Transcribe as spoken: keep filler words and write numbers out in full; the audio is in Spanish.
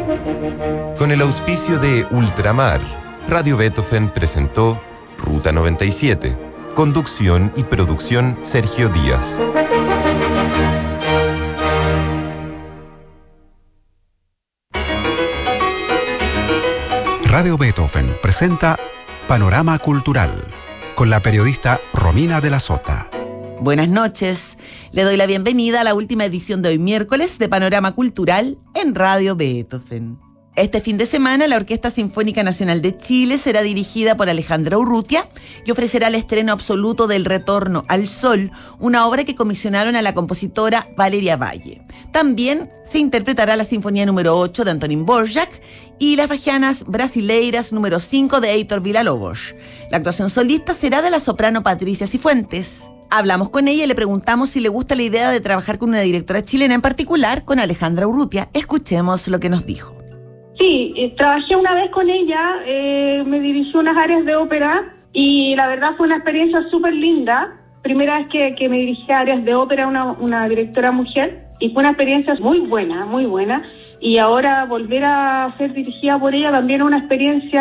Con el auspicio de Ultramar, Radio Beethoven presentó Ruta noventa y siete. Conducción y producción Sergio Díaz. Radio Beethoven presenta Panorama Cultural con la periodista Romina de la Sota. Buenas noches. Le doy la bienvenida a la última edición de hoy miércoles de Panorama Cultural en Radio Beethoven. Este fin de semana, la Orquesta Sinfónica Nacional de Chile será dirigida por Alejandra Urrutia y ofrecerá el estreno absoluto del Retorno al Sol, una obra que comisionaron a la compositora Valeria Valle. También se interpretará la Sinfonía número ocho de Antonín Dvorak y las Bahianas Brasileiras número cinco de Heitor Villa-Lobos. La actuación solista será de la soprano Patricia Cifuentes. Hablamos con ella y le preguntamos si le gusta la idea de trabajar con una directora chilena, en particular con Alejandra Urrutia. Escuchemos lo que nos dijo. Sí, eh, trabajé una vez con ella, eh, me dirigió unas áreas de ópera y la verdad fue una experiencia súper linda. Primera vez que, que me dirigí a áreas de ópera, una, una directora mujer, y fue una experiencia muy buena, muy buena. Y ahora volver a ser dirigida por ella también es una experiencia